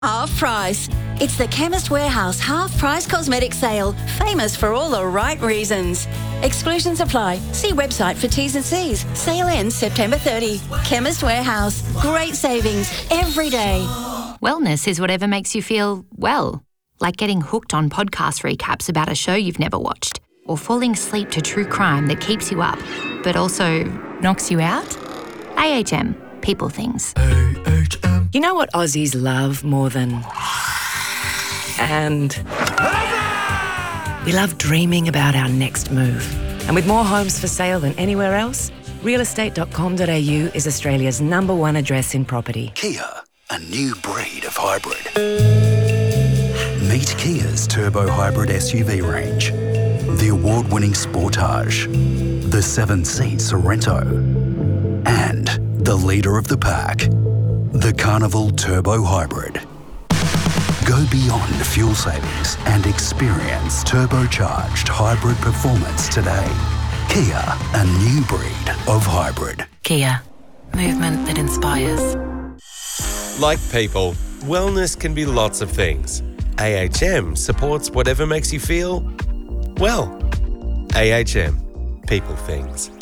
Half price. It's the Chemist Warehouse half price cosmetic sale, famous for all the right reasons. Exclusions apply. See website for T's and C's. Sale ends September 30. Chemist Warehouse. Great savings every day. Wellness is whatever makes you feel well, like getting hooked on podcast recaps about a show you've never watched, or falling asleep to true crime that keeps you up, but also knocks you out. AHM. People things. You know what Aussies love more than... And... We love dreaming about our next move. And with more homes for sale than anywhere else, realestate.com.au is Australia's #1 address in property. Kia, a new breed of hybrid. Meet Kia's turbo hybrid SUV range. The award-winning Sportage, the 7-seat Sorento, and the leader of the pack, the Carnival Turbo Hybrid. Go beyond fuel savings and experience turbocharged hybrid performance today. Kia, a new breed of hybrid. Kia, movement that inspires. Like people, wellness can be lots of things. AHM supports whatever makes you feel well. AHM. People things.